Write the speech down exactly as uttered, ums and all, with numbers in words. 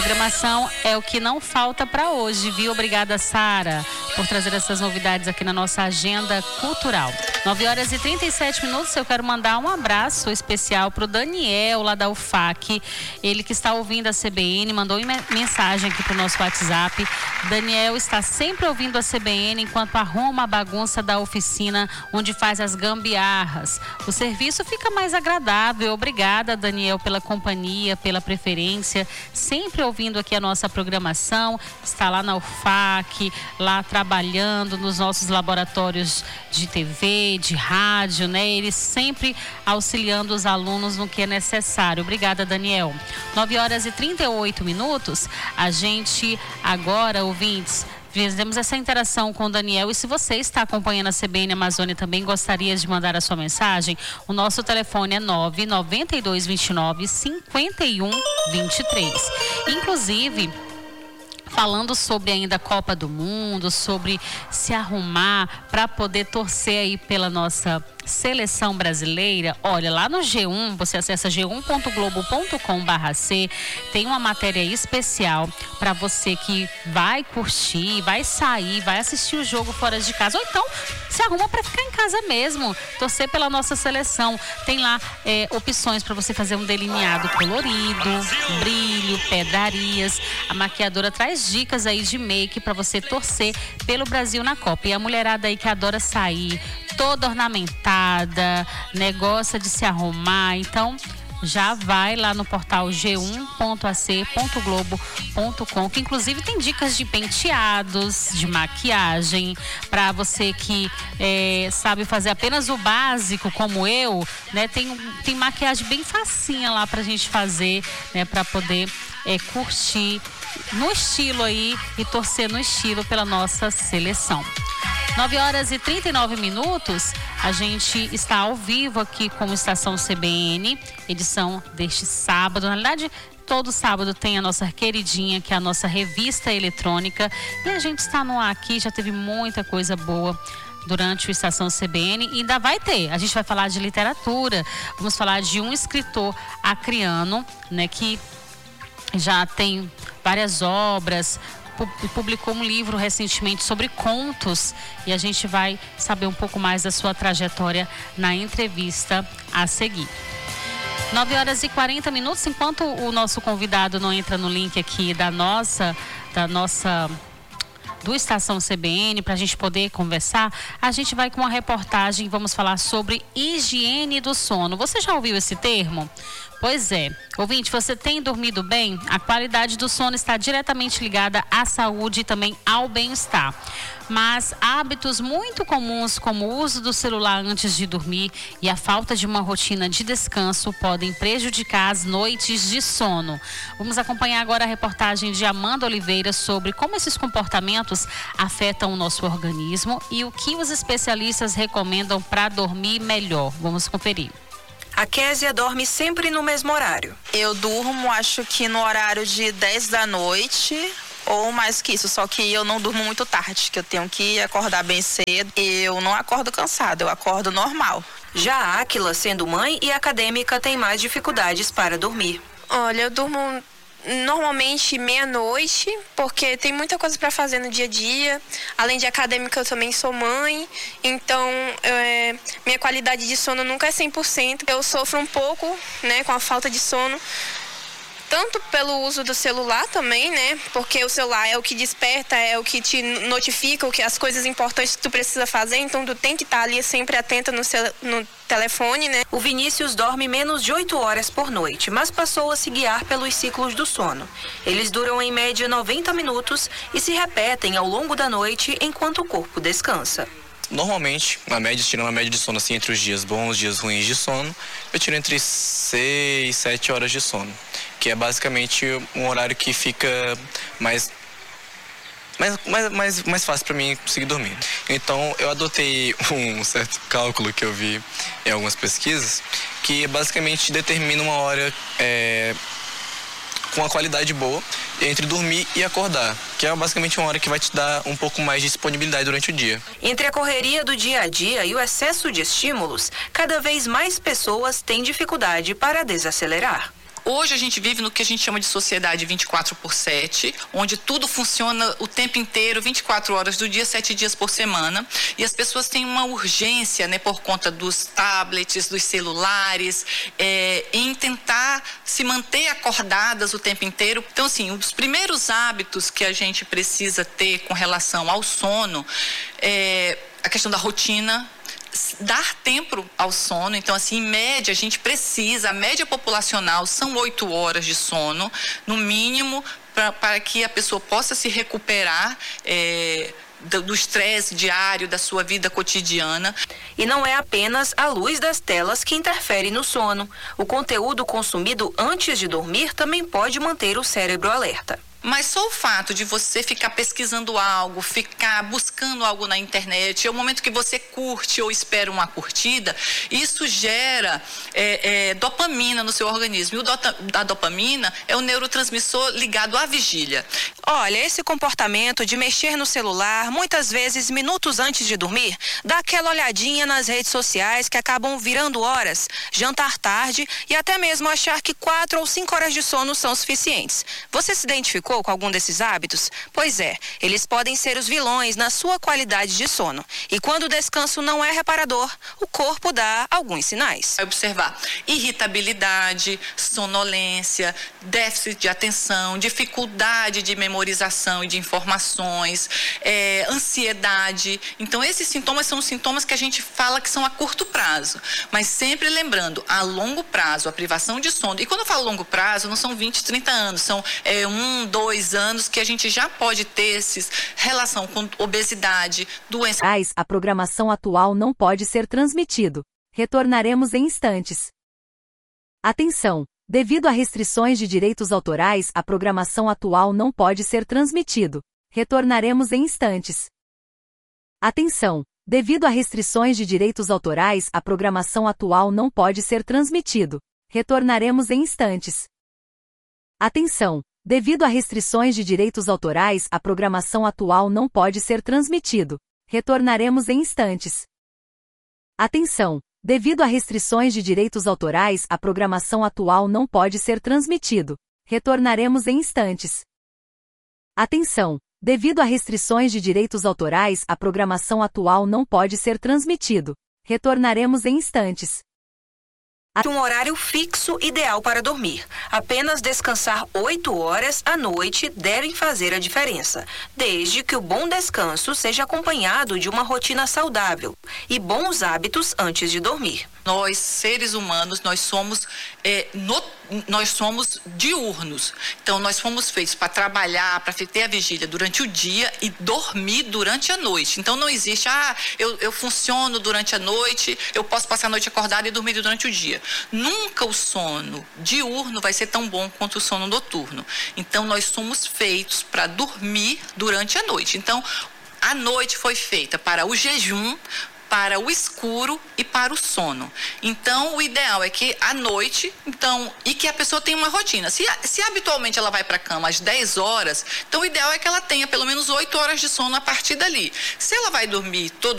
programação é o que não falta para hoje, viu? Obrigada, Sara, por trazer essas novidades aqui na nossa agenda cultural. nove horas e trinta e sete minutos, eu quero mandar um abraço especial para o Daniel, lá da U F A C. Ele que está ouvindo a C B N, mandou mensagem aqui para o nosso WhatsApp. Daniel está sempre ouvindo a C B N enquanto arruma a bagunça da oficina onde faz as gambiarras. O serviço fica mais agradável. Obrigada, Daniel, pela companhia, pela preferência. Sempre ouvindo aqui a nossa programação. Está lá na U F A C, lá trabalhando nos nossos laboratórios de T V, de rádio, né? Ele sempre auxiliando os alunos no que é necessário. Obrigada, Daniel. nove horas e trinta e oito minutos. A gente agora, ouvintes, fizemos essa interação com o Daniel, e se você está acompanhando a C B N Amazônia também gostaria de mandar a sua mensagem, o nosso telefone é nove nove dois dois nove cinco um dois três. Inclusive, falando sobre ainda a Copa do Mundo, sobre se arrumar para poder torcer aí pela nossa seleção brasileira, olha, lá no G um, você acessa g um ponto globo ponto com barra c, tem uma matéria especial para você que vai curtir, vai sair, vai assistir o jogo fora de casa, ou então se arruma para ficar em casa mesmo, torcer pela nossa seleção. Tem lá é, opções para você fazer um delineado colorido, brilho, pedrarias. A maquiadora traz dicas aí de make para você torcer pelo Brasil na Copa. E a mulherada aí que adora sair, toda ornamentada, né, gosta de se arrumar, então já vai lá no portal g um ponto a c ponto globo ponto com, que inclusive tem dicas de penteados, de maquiagem, para você que é, sabe fazer apenas o básico, como eu, né? Tem, tem maquiagem bem facinha lá pra gente fazer, né? Para poder é, curtir no estilo aí e torcer no estilo pela nossa seleção. nove horas e trinta e nove minutos, a gente está ao vivo aqui com o Estação C B N, edição deste sábado. Na verdade, todo sábado tem a nossa queridinha, que é a nossa revista eletrônica. E a gente está no ar aqui, já teve muita coisa boa durante o Estação C B N e ainda vai ter. A gente vai falar de literatura, vamos falar de um escritor acriano, né, que já tem várias obras, publicou um livro recentemente sobre contos, e a gente vai saber um pouco mais da sua trajetória na entrevista a seguir. nove horas e quarenta minutos, enquanto o nosso convidado não entra no link aqui da nossa, da nossa do Estação C B N, para a gente poder conversar, a gente vai com uma reportagem, vamos falar sobre higiene do sono. Você já ouviu esse termo? Pois é, ouvinte, você tem dormido bem? A qualidade do sono está diretamente ligada à saúde e também ao bem-estar. Mas hábitos muito comuns, como o uso do celular antes de dormir e a falta de uma rotina de descanso, podem prejudicar as noites de sono. Vamos acompanhar agora a reportagem de Amanda Oliveira sobre como esses comportamentos afetam o nosso organismo e o que os especialistas recomendam para dormir melhor. Vamos conferir. A Késia dorme sempre no mesmo horário. Eu durmo, acho que no horário de dez da noite ou mais que isso, só que eu não durmo muito tarde, que eu tenho que acordar bem cedo. Eu não acordo cansada, eu acordo normal. Já a Áquila, sendo mãe e acadêmica, tem mais dificuldades para dormir. Olha, eu durmo normalmente meia-noite, porque tem muita coisa para fazer no dia a dia. Além de acadêmica, eu também sou mãe, então é, minha qualidade de sono nunca é cem por cento. Eu sofro um pouco, né, com a falta de sono, tanto pelo uso do celular também, né? Porque o celular é o que desperta, é o que te notifica, o que as coisas importantes que tu precisa fazer, então tu tem que estar ali sempre atenta no, cel- no telefone, né? O Vinícius dorme menos de oito horas por noite, mas passou a se guiar pelos ciclos do sono. Eles duram em média noventa minutos e se repetem ao longo da noite enquanto o corpo descansa. Normalmente, a média, tirando a média de sono assim, entre os dias bons e os dias ruins de sono, eu tiro entre seis e sete horas de sono, que é basicamente um horário que fica mais, mais, mais, mais, mais fácil para mim conseguir dormir. Então, eu adotei um certo cálculo que eu vi em algumas pesquisas, que basicamente determina uma hora é, com uma qualidade boa entre dormir e acordar, que é basicamente uma hora que vai te dar um pouco mais de disponibilidade durante o dia. Entre a correria do dia a dia e o excesso de estímulos, cada vez mais pessoas têm dificuldade para desacelerar. Hoje a gente vive no que a gente chama de sociedade vinte e quatro por sete, onde tudo funciona o tempo inteiro, vinte e quatro horas do dia, sete dias por semana. E as pessoas têm uma urgência, né, por conta dos tablets, dos celulares, é, em tentar se manter acordadas o tempo inteiro. Então, assim, os primeiros hábitos que a gente precisa ter com relação ao sono é a questão da rotina, dar tempo ao sono. Então, assim, em média, a gente precisa, a média populacional são oito horas de sono, no mínimo, pra, para que a pessoa possa se recuperar é, do estresse diário, da sua vida cotidiana. E não é apenas a luz das telas que interfere no sono. O conteúdo consumido antes de dormir também pode manter o cérebro alerta. Mas só o fato de você ficar pesquisando algo, ficar buscando algo na internet, é o momento que você curte ou espera uma curtida, isso gera é, é, dopamina no seu organismo. E o dota, a dopamina é o neurotransmissor ligado à vigília. Olha, esse comportamento de mexer no celular, muitas vezes minutos antes de dormir, dá aquela olhadinha nas redes sociais que acabam virando horas, jantar tarde e até mesmo achar que quatro ou cinco horas de sono são suficientes. Você se identificou com algum desses hábitos? Pois é, eles podem ser os vilões na sua qualidade de sono. E quando o descanso não é reparador, o corpo dá alguns sinais. Observar irritabilidade, sonolência, déficit de atenção, dificuldade de memorização e de informações, é, ansiedade. Então, esses sintomas são os sintomas que a gente fala que são a curto prazo. Mas sempre lembrando, a longo prazo, a privação de sono. E quando eu falo longo prazo, não são vinte, trinta anos, são é, um, dois, dois anos que a gente já pode ter esses, relação com obesidade, doença. A programação atual não pode ser transmitido. Retornaremos em instantes. Atenção! Devido a restrições de direitos autorais, a programação atual não pode ser transmitido. Retornaremos em instantes. Atenção! Devido a restrições de direitos autorais, a programação atual não pode ser transmitido. Retornaremos em instantes. Atenção! Devido a restrições de direitos autorais, a programação atual não pode ser transmitido. Retornaremos em instantes. Atenção! Devido a restrições de direitos autorais, a programação atual não pode ser transmitido. Retornaremos em instantes. Atenção! Devido a restrições de direitos autorais, a programação atual não pode ser transmitido. Retornaremos em instantes. Um horário fixo ideal para dormir. Apenas descansar oito horas à noite devem fazer a diferença, desde que o bom descanso seja acompanhado de uma rotina saudável e bons hábitos antes de dormir. Nós, seres humanos, nós somos, é, no, nós somos diurnos. Então, nós fomos feitos para trabalhar, para ter a vigília durante o dia e dormir durante a noite. Então, não existe, ah, eu, eu funciono durante a noite, eu posso passar a noite acordada e dormir durante o dia. Nunca o sono diurno vai ser tão bom quanto o sono noturno. Então, nós somos feitos para dormir durante a noite. Então, a noite foi feita para o jejum, para o escuro e para o sono. Então, o ideal é que à noite, então, e que a pessoa tenha uma rotina. Se, se habitualmente ela vai para a cama às dez horas, então o ideal é que ela tenha pelo menos oito horas de sono a partir dali. Se ela vai dormir todo